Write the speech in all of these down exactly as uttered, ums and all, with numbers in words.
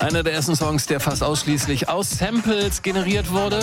Einer der ersten Songs, der fast ausschließlich aus Samples generiert wurde.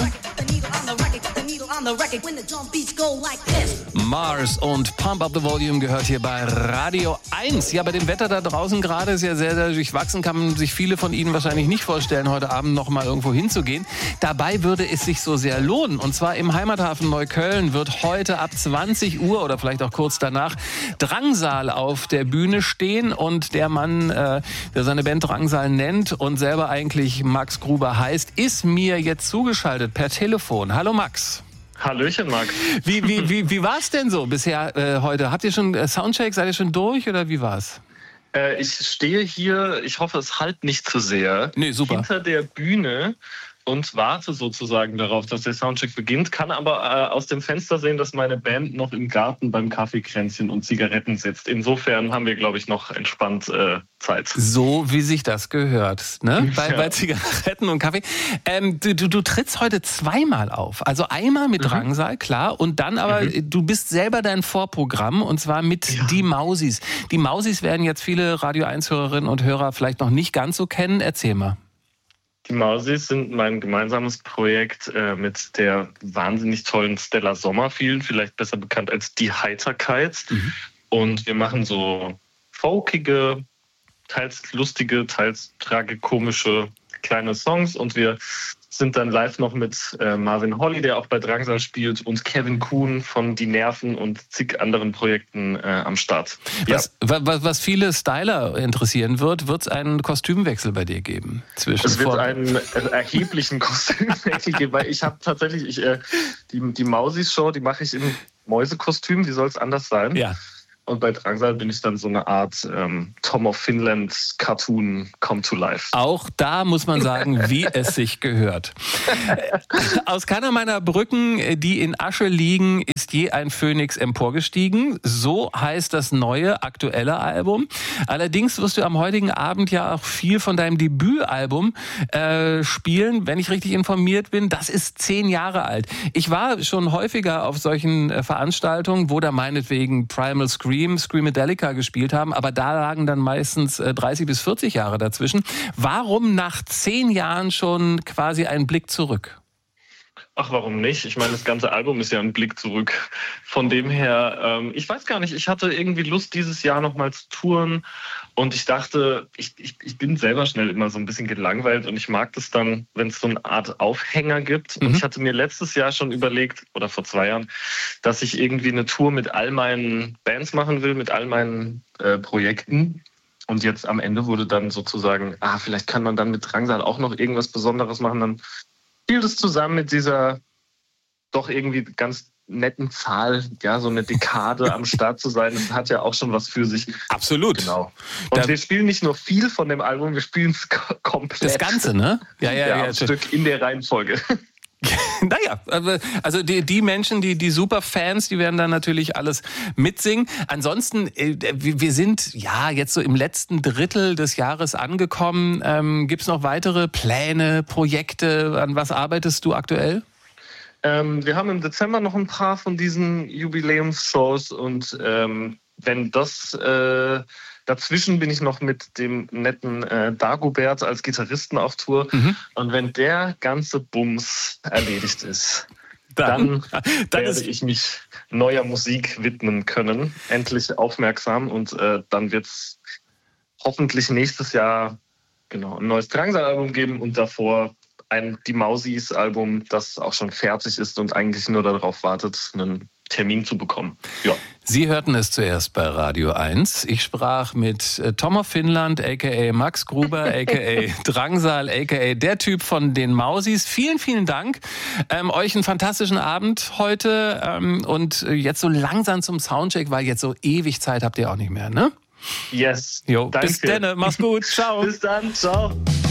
Mars und Pump Up the Volume gehört hier bei Radio eins. Ja, bei dem Wetter da draußen gerade ist ja sehr, sehr durchwachsen. Kann man sich viele von Ihnen wahrscheinlich nicht vorstellen, heute Abend noch mal irgendwo hinzugehen. Dabei würde es sich so sehr lohnen. Und zwar im Heimathafen Neukölln wird heute ab zwanzig Uhr oder vielleicht auch kurz danach Drangsal auf der Bühne stehen. Und der Mann, äh, der seine Band Drangsal nennt und selber eigentlich Max Gruber heißt, ist mir jetzt zugeschaltet per Telefon. Hallo Max. Hallöchen, Max. Wie, wie, wie, wie war es denn so bisher äh, heute? Habt ihr schon äh, Soundcheck? Seid ihr schon durch oder wie war's? Äh, ich stehe hier, ich hoffe, es halt nicht zu sehr, nee, super. hinter der Bühne und warte sozusagen darauf, dass der Soundcheck beginnt, kann aber äh, aus dem Fenster sehen, dass meine Band noch im Garten beim Kaffeekränzchen und Zigaretten sitzt. Insofern haben wir, glaube ich, noch entspannt äh, Zeit. So wie sich das gehört, ne? Bei, Ja. bei Zigaretten und Kaffee. Ähm, du, du, du trittst heute zweimal auf. Also einmal mit Mhm. Drangsal, klar, und dann aber, Mhm. du bist selber dein Vorprogramm und zwar mit Ja. Die Mausis. Die Mausis werden jetzt viele Radio eins Hörerinnen und Hörer vielleicht noch nicht ganz so kennen. Erzähl mal. Die Mausis sind mein gemeinsames Projekt äh, mit der wahnsinnig tollen Stella Sommerfield, vielleicht besser bekannt als Die Heiterkeit. Mhm. Und wir machen so folkige, teils lustige, teils tragikomische kleine Songs. Und wir sind dann live noch mit äh, Marvin Holly, der auch bei Drangsal spielt, und Kevin Kuhn von Die Nerven und zig anderen Projekten äh, am Start. Was, ja. was, was viele Styler interessieren wird, wird es einen Kostümwechsel bei dir geben? Zwischen Es wird Vor- einen äh, erheblichen Kostümwechsel geben, weil ich habe tatsächlich, ich, äh, die, die Mausis-Show, die mache ich im Mäusekostüm, wie soll es anders sein? Ja. Und bei Drangsal bin ich dann so eine Art ähm, Tom of Finland Cartoon come to life. Auch da muss man sagen, wie es sich gehört. Aus keiner meiner Brücken, die in Asche liegen, ist je ein Phönix emporgestiegen. So heißt das neue, aktuelle Album. Allerdings wirst du am heutigen Abend ja auch viel von deinem Debütalbum äh, spielen, wenn ich richtig informiert bin. Das ist zehn Jahre alt. Ich war schon häufiger auf solchen äh, Veranstaltungen, wo da meinetwegen Primal Scream, Screamadelica gespielt haben, aber da lagen dann meistens äh, dreißig bis vierzig Jahre dazwischen. Warum nach zehn Jahren schon quasi ein Blick zurück? Ach, warum nicht? Ich meine, das ganze Album ist ja ein Blick zurück. Von dem her, ähm, ich weiß gar nicht, ich hatte irgendwie Lust, dieses Jahr nochmal zu touren. Und ich dachte, ich, ich, ich bin selber schnell immer so ein bisschen gelangweilt und ich mag das dann, wenn es so eine Art Aufhänger gibt. Mhm. Und ich hatte mir letztes Jahr schon überlegt, oder vor zwei Jahren, dass ich irgendwie eine Tour mit all meinen Bands machen will, mit all meinen äh, Projekten. Und jetzt am Ende wurde dann sozusagen, ah, vielleicht kann man dann mit Drangsal auch noch irgendwas Besonderes machen. Dann fiel das zusammen mit dieser doch irgendwie ganz netten Zahl, ja, so eine Dekade am Start zu sein. Das hat ja auch schon was für sich. Absolut. Genau. Und Da- wir spielen nicht nur viel von dem Album, wir spielen es k- komplett. Das Ganze, ne? Ja, ja, Ja, ja. am Stück in der Reihenfolge. Naja, also die, die Menschen, die, die Superfans, die werden dann natürlich alles mitsingen. Ansonsten, äh, wir wir sind ja jetzt so im letzten Drittel des Jahres angekommen. Ähm, Gibt es noch weitere Pläne, Projekte? An was arbeitest du aktuell? Ähm, wir haben im Dezember noch ein paar von diesen Jubiläumsshows und ähm, wenn das äh, dazwischen bin ich noch mit dem netten äh, Dagobert als Gitarristen auf Tour. Mhm. Und wenn der ganze Bums erledigt ist, Dann, dann, dann werde ist ich mich neuer Musik widmen können. Endlich aufmerksam und äh, dann wird es hoffentlich nächstes Jahr genau ein neues Drangsal-Album geben und davor ein Die Mausis-Album, das auch schon fertig ist und eigentlich nur darauf wartet, einen Termin zu bekommen. Ja. Sie hörten es zuerst bei Radio eins. Ich sprach mit äh, Tom of Finland, a k a. Max Gruber, a k a. Drangsal, a k a der Typ von den Mausis. Vielen, vielen Dank. Ähm, euch einen fantastischen Abend heute ähm, und jetzt so langsam zum Soundcheck, weil jetzt so ewig Zeit habt ihr auch nicht mehr, ne? Yes. Jo, Danke. bis dann, mach's gut, ciao. Bis dann, ciao.